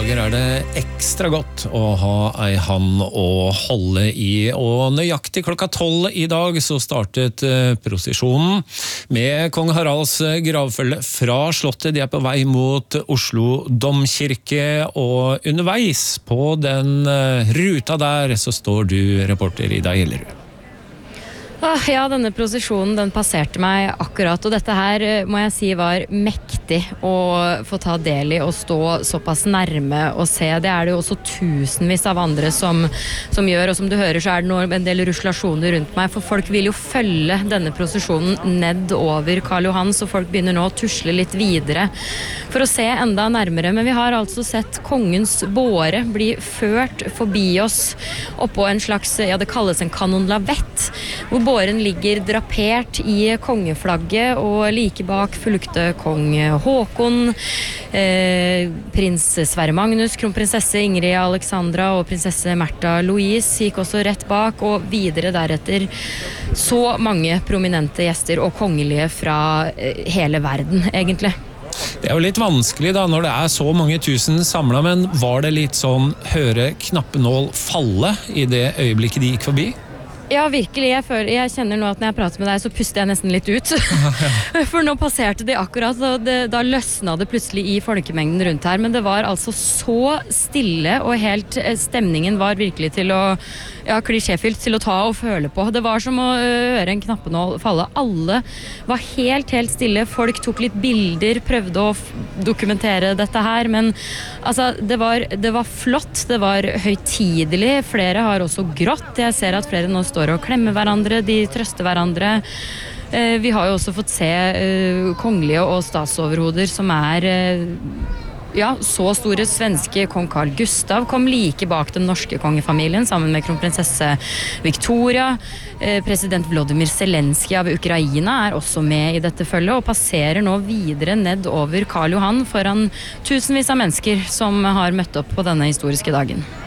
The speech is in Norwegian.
dager det ekstra godt å ha ei hand å holde i, og nøyaktig klokka 12 i dag så startet prosesjonen med kong Haralds gravfølge fra slottet. De på vei mot Oslo domkirke, og underveis på den ruta der så står du, reporter Ida Gjellerud. Ja, denne prosesjonen den passerte meg akkurat, og dette her må jeg si var mektig å få ta del i og stå såpass nærme og se. Det det jo også tusenvis av andre som gjør, og som du hører så det nå en del ruslasjoner rundt meg, for folk vil jo følge denne prosesjonen ned over Karl Johan, så folk begynner nå å tusle litt videre for å se enda nærmere. Men vi har altså sett kongens båre bli ført forbi oss oppå en slags, ja det kalles en kanonlavett, hvor båren ligger drapert i kongeflagget, og like bak fulgte kong Håkon, prins Sverre Magnus, kronprinsesse Ingrid Alexandra og prinsesse Märtha Louise gikk også rett bak, og videre deretter så mange prominente gjester og kongelige fra hele verden, egentlig. Det jo litt vanskelig da, når det så mange tusen samlet, men var det litt sånn høre knappenål falle i det øyeblikket de gikk forbi? Ja, virkelig. Jeg kjenner nå at når jeg prater med deg, så puster jeg nesten litt ut. For nå passerte de akkurat, og da løsna det plutselig i folkemengden rundt her. Men det var altså så stille, og stemningen var virkelig til å, ja, klisjéfylt til å ta og føle på. Det var som å høre en knappenål falle. Alle var helt stille. Folk tok litt bilder, prøvde å dokumentere dette her, men altså, det var flott, det var høytidelig. Flere har også grått. Jeg ser at flere nå står og klemmer hverandre, de trøster hverandre. Vi har jo også fått se kongelige og statsoverhoder som ja, så store. Svenske kong Carl Gustav kom like bak den norske kongefamilien sammen med kronprinsesse Victoria. President Volodymyr Zelenskyj av Ukraina også med i dette følget, og passerer nå videre ned over Karl Johan foran tusenvis av mennesker som har møtt opp på denne historiske dagen.